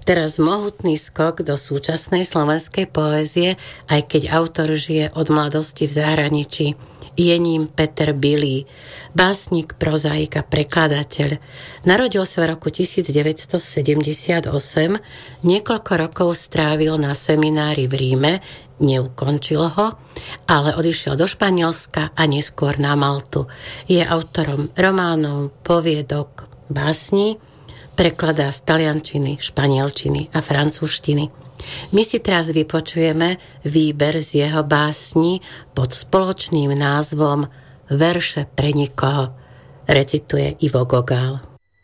Teraz mohutný skok do súčasnej slovenskej poézie, aj keď autor žije od mladosti v zahraničí. Je ním Peter Bilý, básnik, prozaik a prekladateľ. Narodil sa v roku 1978, niekoľko rokov strávil na seminári v Ríme, neukončil ho, ale odišiel do Španielska a neskôr na Maltu. Je autorom románov, poviedok, básní, prekladá z taliančiny, španielčiny a francúzštiny. My si teraz vypočujeme výber z jeho básní pod spoločným názvom Verše pre nikoho. Recituje Ivo Gogál.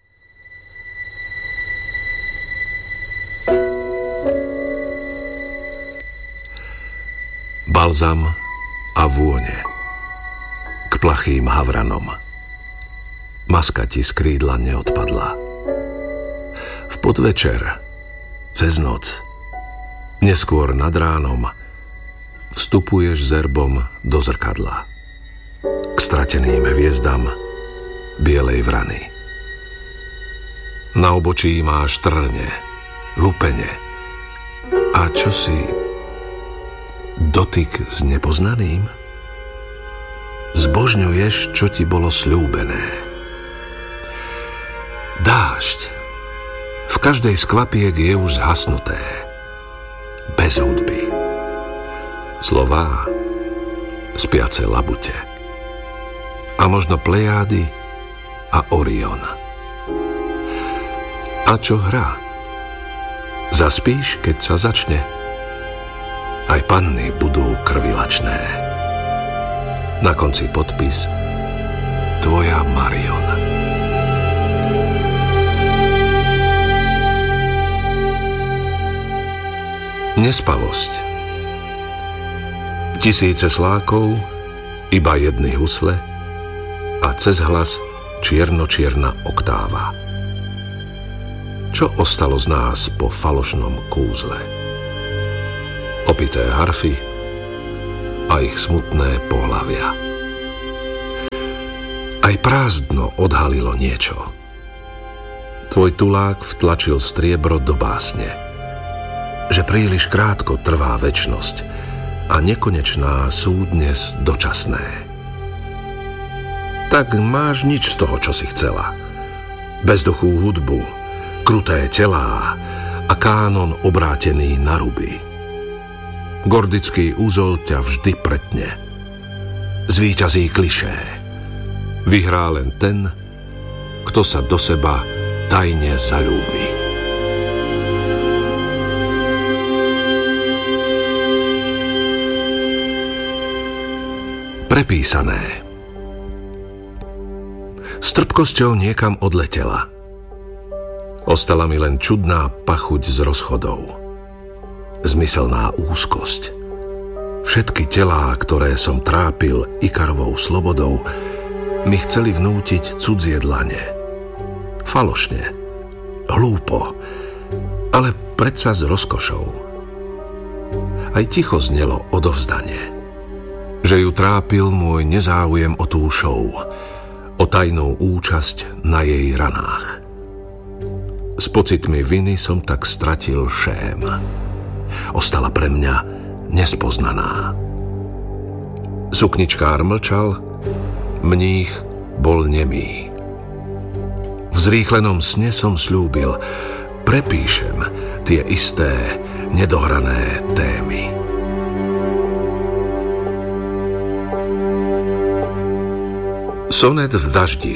Balzam a vône k plachým havranom. Maska ti z krídla neodpadla. V podvečer, cez noc, neskôr nad ránom, vstupuješ zerbom do zrkadla. K strateným hviezdam bielej vrany. Na obočí máš trne, lupene a čosi dotyk s nepoznaným? Zbožňuješ, čo ti bolo sľúbené. Dážď v každej z kvapiek je už zhasnuté. Bez hudby. Slová spiace labute. A možno Plejády a Orion. A čo hra? Zaspíš, keď sa začne? Aj panny budú krvilačné. Na konci podpis Tvoja Marion. Nespavosť. Tisíce slákov, iba jedny husle a cez hlas čierno-čierna oktáva. Čo ostalo z nás po falošnom kúzle? Opité harfy a ich smutné pohlavia. Aj prázdno odhalilo niečo. Tvoj tulák vtlačil striebro do básne, že príliš krátko trvá večnosť a nekonečná sú dnes dočasné. Tak máš nič z toho, čo si chcela. Bezduchú hudbu, kruté telá a kánon obrátený na ruby. Gordický úzol ťa vždy pretne. Zvíťazí klišé. Vyhrá len ten, kto sa do seba tajne zaľúbi. Prepísané. S trpkosťou niekam odletela. Ostala mi len čudná pachuť z rozchodov. Zmyselná úzkosť. Všetky telá, ktoré som trápil Ikarovou slobodou, mi chceli vnútiť cudzie dlane. Falošne. Hlúpo. Ale predsa s rozkošou. Aj ticho znelo odovzdanie. Že ju trápil môj nezáujem o tú show, o tajnú účasť na jej ranách. S pocitmi viny som tak stratil šém. Ostala pre mňa nespoznaná. Sukničkár mlčal, mních bol nemý. V zrýchlenom sne som sľúbil, prepíšem tie isté nedohrané témy. Sonet v daždi.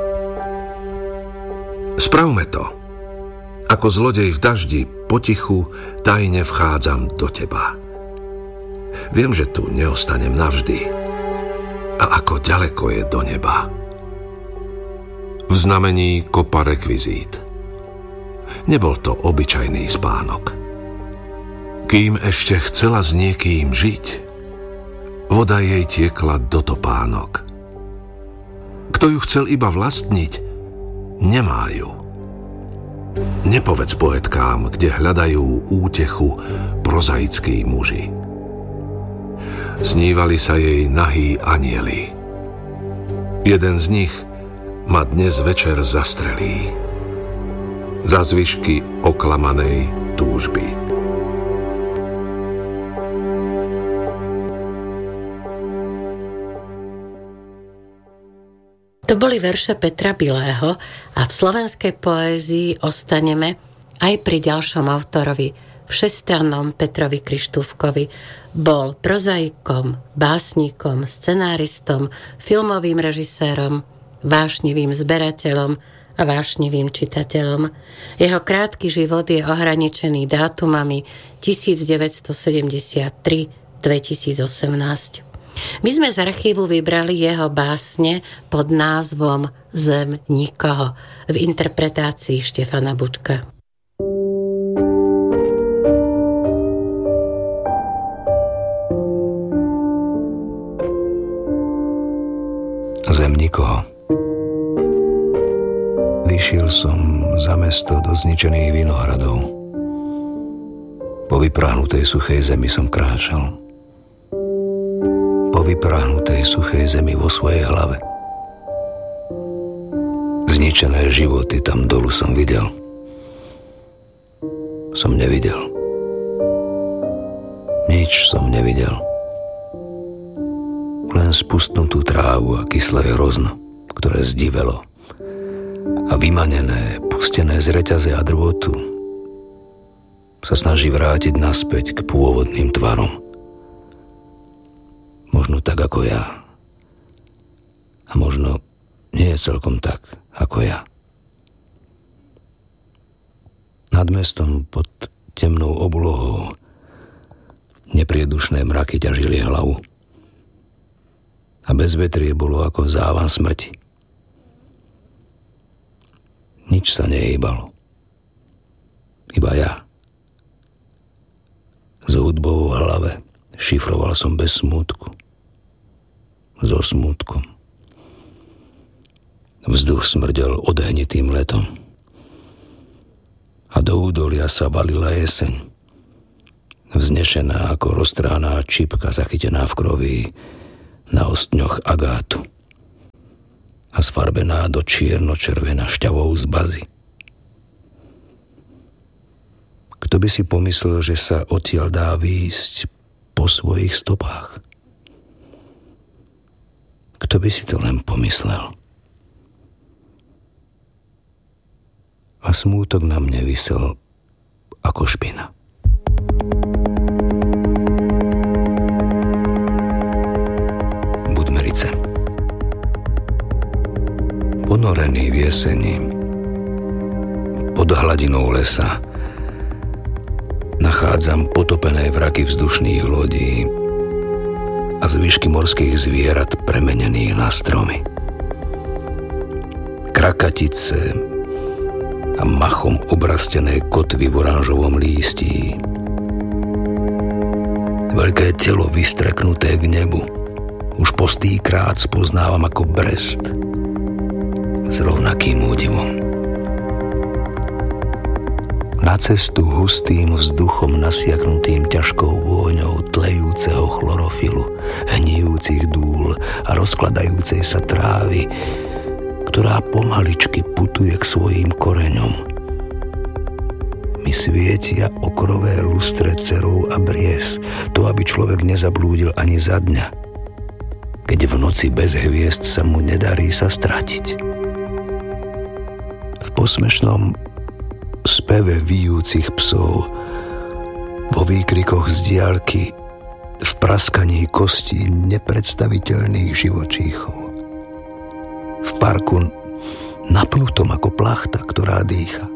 Spravme to. Ako zlodej v daždi, potichu, tajne vchádzam do teba. Viem, že tu neostanem navždy. A ako ďaleko je do neba. V znamení kopa rekvizít. Nebol to obyčajný spánok. Kým ešte chcela s niekým žiť, voda jej tiekla do topánok. Kto ju chcel iba vlastniť, nemá ju. Nepovedz poetkám, kde hľadajú útechu prozaickí muži. Snívali sa jej nahý anjeli. Jeden z nich ma dnes večer zastrelí. za zvyšky oklamanej túžby. To boli verše Petra Bilého a v slovenskej poézii ostaneme aj pri ďalšom autorovi, všestrannom Petrovi Krištúfkovi. Bol prozaikom, básnikom, scenáristom, filmovým režisérom, vášnivým zberateľom a vášnivým čitateľom. Jeho krátky život je ohraničený dátumami 1973-2018. My sme z archívu vybrali jeho básne pod názvom Zem nikoho v interpretácii Štefana Bučka. Zem nikoho. Vyšiel som za mesto do zničených vinohradov. Po vyprahnutej suchej zemi som kráčal. Po vyprahnutej suchej zemi vo svojej hlave. Zničené životy tam dolu som videl. Som nevidel. Nič som nevidel. Len spustnutú trávu a kyslé hrozno, ktoré zdivelo a vymanené, pustené z reťaze a drôtu sa snaží vrátiť naspäť k pôvodným tvarom. Možno tak ako ja. A možno nie je celkom tak ako ja. Nad mestom pod temnou oblohou nepriedušné mraky ťažili hlavu. A bezvetrie bolo ako závan smrti. Nič sa nehýbalo. Iba ja. S hudbou v hlave šifroval som bez smútku. So smútkom. Vzduch smrdel odhnitým letom. A do údolia sa valila jeseň. Vznešená ako roztráná čipka zachytená v kroví na ostňoch agátu a sfarbená do čierno-červená šťavou z bazy. Kto by si pomyslel, že sa odtiaľ dá výjsť po svojich stopách? Kto by si to len pomyslel? A smútok na mne visel ako špina. Budmerice. Ponorený v jeseni, pod hladinou lesa, nachádzam potopené vraky vzdušných lodí a zvyšky morských zvierat premenených na stromy. Krakatice a machom obrastené kotvy v oranžovom lístí. Veľké telo vystreknuté k nebu už po stýkrát spoznávam ako Brest s rovnakým údivom. Na cestu hustým vzduchom nasiaknutým ťažkou vôňou tlejúceho chlorofilu, hnijúcich dúl a rozkladajúcej sa trávy, ktorá pomaličky putuje k svojim koreňom. Mi svietia okrové lustre cerov a bries, to aby človek nezablúdil ani za dňa, keď v noci bez hviezd sa mu nedarí sa stratiť. V posmešnom speve vyjúcich psov, vo výkrikoch z diaľky, v praskaní kostí nepredstaviteľných živočíchov. V parku napnutom ako plachta, ktorá dýcha.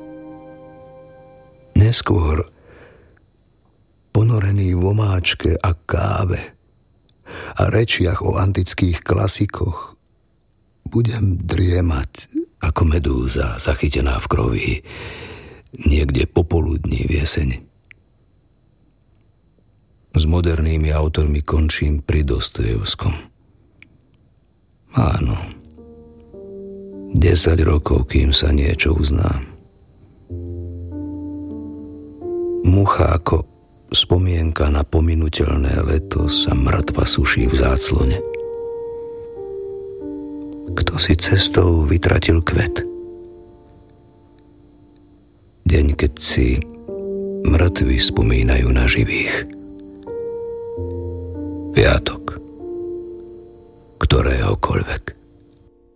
Neskôr, ponorený v omáčke a káve a rečiach o antických klasikoch, budem driemať ako medúza zachytená v kroví niekde popoludní v jeseni. S modernými autormi končím pri Dostojevskom. Áno, 10 rokov, kým sa niečo uzná. Mucha ako spomienka na pominuteľné leto sa mŕtva suší v záclone. Kto si cestou vytratil kvet? deň, keď si mŕtvi spomínajú na živých. Piatok ktoréhokoľvek.